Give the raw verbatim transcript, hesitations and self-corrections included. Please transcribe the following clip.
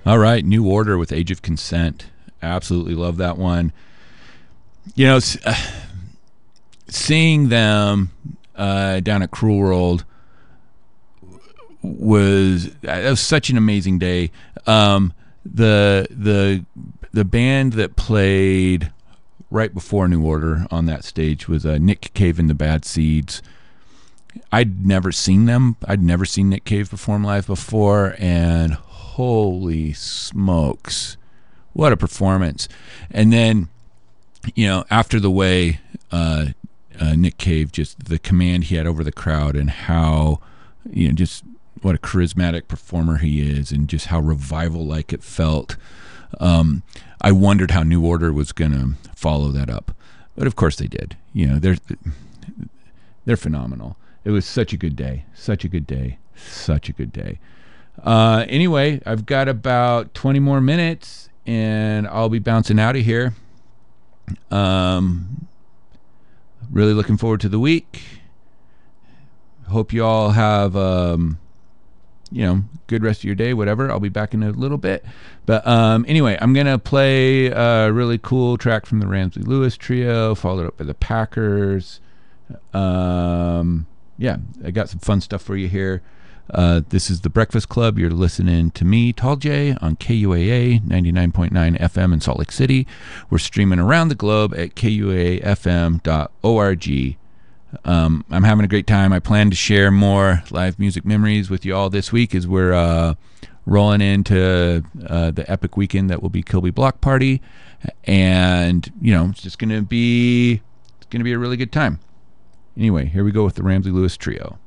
All right, New Order with Age of Consent. Absolutely love that one. You know, uh, seeing them uh, down at Cruel World was that was such an amazing day. Um, the the the band that played right before New Order on that stage was uh, Nick Cave and the Bad Seeds. I'd never seen them. I'd never seen Nick Cave perform live before, and holy smokes, what a performance. And then, you know, after the way uh, uh, Nick Cave, just the command he had over the crowd and how, you know, just what a charismatic performer he is and just how revival-like it felt. Um, I wondered how New Order was going to follow that up. But of course they did. You know, they're, they're phenomenal. It was such a good day, such a good day, such a good day. Uh, anyway, I've got about twenty more minutes, and I'll be bouncing out of here. Um, really looking forward to the week. Hope you all have, um, you know, good rest of your day, whatever. I'll be back in a little bit. But um, anyway, I'm going to play a really cool track from the Ramsey Lewis Trio, followed up by the Packers. Um... Yeah, I got some fun stuff for you here. Uh, this is The Breakfast Club. You're listening to me, Tall J, on K U A A ninety-nine point nine F M in Salt Lake City. We're streaming around the globe at K U A A F M dot org. Um, I'm having a great time. I plan to share more live music memories with you all this week as we're uh, rolling into uh, the epic weekend that will be Kilby Block Party. And, you know, it's just going to be it's going to be a really good time. Anyway, here we go with the Ramsey Lewis Trio.